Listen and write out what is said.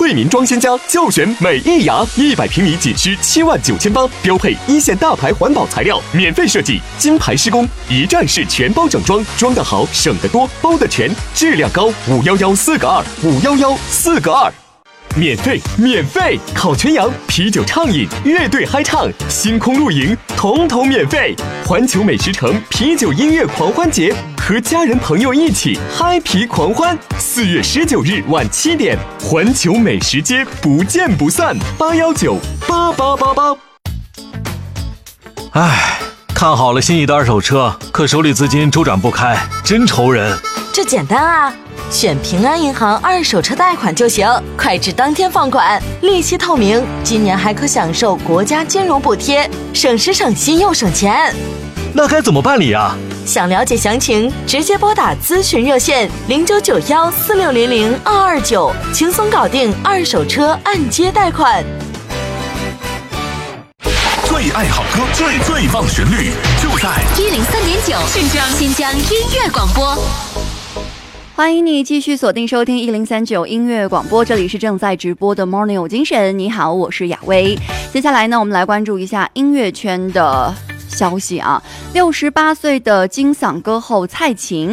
惠民装鲜家就选美益雅，100平米仅需79800，标配一线大牌环保材料，免费设计，金牌施工，一站式全包整装，装得好，省得多，包得全，质量高，511-4个2，511-4个2。免费！烤全羊、啤酒畅饮、乐队嗨唱、星空露营，统统免费！环球美食城啤酒音乐狂欢节，和家人朋友一起嗨皮狂欢。4月19日晚7点，环球美食街不见不散！8198888。 看好了心仪的二手车，可手里资金周转不开，真愁人。 这简单啊！选平安银行二手车贷款就行，快至当天放款，利息透明，今年还可享受国家金融补贴，省时省心又省钱。 那该怎么办理啊？ 想了解详情，直接拨打咨询热线099146002229，轻松搞定二手车按揭贷款。 最爱好歌，最棒旋律，就在 103.9新疆音乐广播。 欢迎你继续锁定收听1039音乐广播，这里是正在直播的 Morning 有精神。你好，我是雅薇。接下来呢，我们来关注一下音乐圈的消息啊。68岁的金嗓歌后蔡琴